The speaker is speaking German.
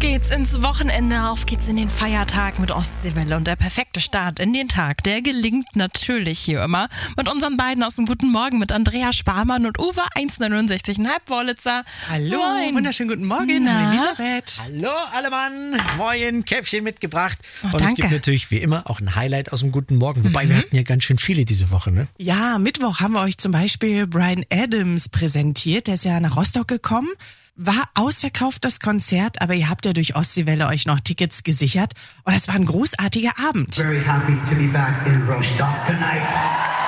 geht's ins Wochenende, auf geht's in den Feiertag mit Ostseewelle und der perfekte Start in den Tag, der gelingt natürlich hier immer mit unseren beiden aus dem Guten Morgen, mit Andrea Sparmann und Uwe 1,69,5 Wollitzer. Hallo, Moin. wunderschönen guten Morgen, Na? hallo Elisabeth. Hallo alle Mann, moin, Käffchen mitgebracht. Und danke. es gibt natürlich wie immer auch ein Highlight aus dem Guten Morgen, wobei wir hatten ja ganz schön viele diese Woche, ne? Ja, Mittwoch haben wir euch zum Beispiel Bryan Adams präsentiert, der ist ja nach Rostock gekommen. War ausverkauft das Konzert, aber ihr habt ja durch Ostseewelle euch noch Tickets gesichert und das war ein großartiger Abend. Very happy to be back in Rostock tonight.